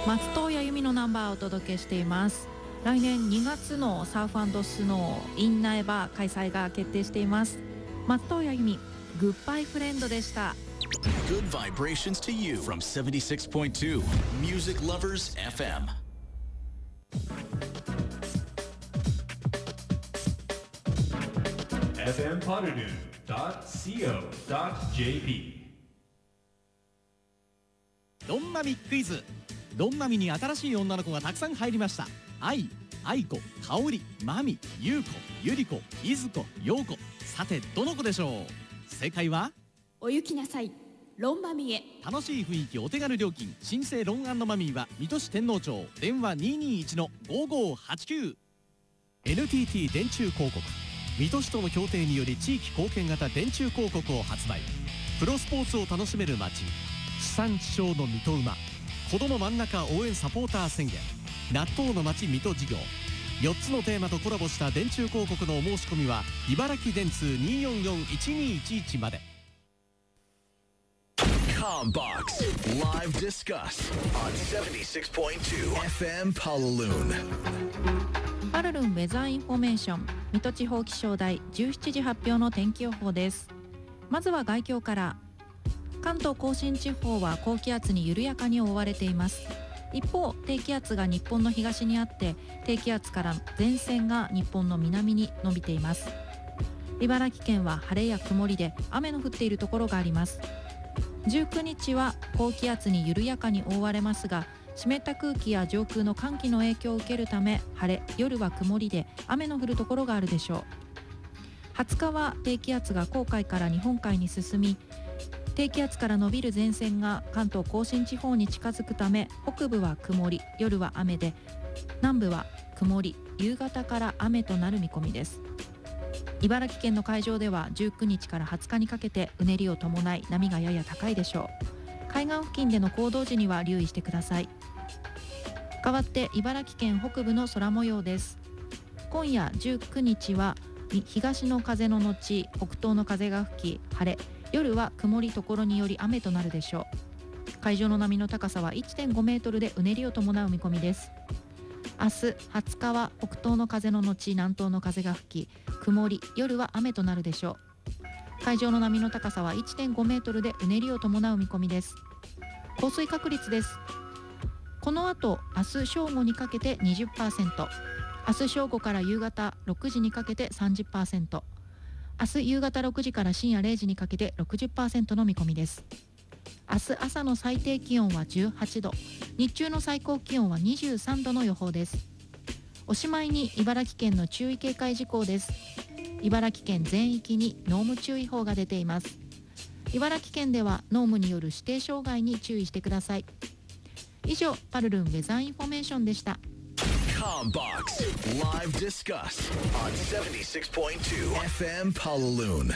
松任谷由実のナンバーをお届けしています。来年2月のサーフ&スノー in 苗場開催が決定しています。松任谷由実グッバイフレンドでした。 Good vibrations to you from 76.2 Music Lovers FM。 fmpotterdune.co.jp ドンマミクイズ。ドンマミに新しい女の子がたくさん入りました。愛、愛子、香織、マミ、優子、ゆり子、いずこ、ようこ。さてどの子でしょう。正解はお行きなさい、ロンマミへ。 楽しい雰囲気、お手軽料金、新生ロン&マミーは水戸市天王町、電話 221-5589。 NTT 電柱広告、水戸市との協定により地域貢献型電柱広告を発売。プロスポーツを楽しめる街、地産地消の水戸馬、子ども真ん中応援サポーター宣言、納豆の街水戸事業、4つのテーマとコラボした電柱広告のお申し込みは茨城電通 244-1211 まで。 Combox Live Discuss on 76.2 FM Palaloon。 パルルンウェザーインフォメーション、水戸地方気象台17時発表の天気予報です。まずは概況から。関東甲信地方は高気圧に緩やかに覆われています。一方、低気圧が日本の東にあって、低気圧から前線が日本の南に伸びています。茨城県は晴れや曇りで雨の降っているところがあります。19日は高気圧に緩やかに覆われますが、湿った空気や上空の寒気の影響を受けるため、晴れ、夜は曇りで雨の降るところがあるでしょう。20日は低気圧が黄海から日本海に進み、低気圧から伸びる前線が関東甲信地方に近づくため、北部は曇り、夜は雨で、南部は曇り、夕方から雨となる見込みです。茨城県の海上では19日から20日にかけてうねりを伴い波がやや高いでしょう。海岸付近での行動時には留意してください。代わって茨城県北部の空模様です。今夜19日は東の風の後北東の風が吹き、晴れ、夜は曇りところにより雨となるでしょう。海上の波の高さは 1.5 メートルでうねりを伴う見込みです。明日20日は北東の風の後南東の風が吹き、曇り、夜は雨となるでしょう。海上の波の高さは 1.5 メートルでうねりを伴う見込みです。降水確率です。この後明日正午にかけて 20%、 明日正午から夕方6時にかけて 30%、明日夕方6時から深夜0時にかけて 60% の見込みです。明日朝の最低気温は18度、日中の最高気温は23度の予報です。おしまいに茨城県の注意警戒事項です。茨城県全域に濃霧注意報が出ています。茨城県では濃霧による指定障害に注意してください。以上、パルルンウェザーインフォメーションでした。 Combox Live Discuss on 76.2 FM Palaloon。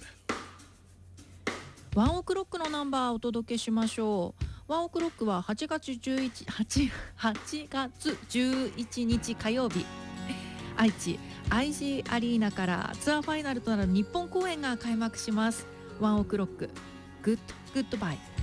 ワンオクロックのナンバーをお届けしましょう。ワンオクロックは8月11日火曜日、愛知 IG アリーナからツアーファイナルとなる日本公演が開幕します。ワンオクロック、グッドバイ。